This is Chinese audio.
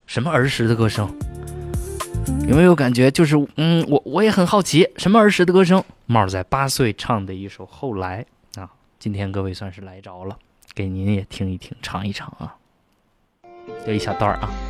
什么儿时的歌声？有没有感觉就是我也很好奇，什么儿时的歌声？猫仔8岁唱的一首《后来》啊，今天各位算是来着了，给您也听一听，尝一尝啊，这一小段啊。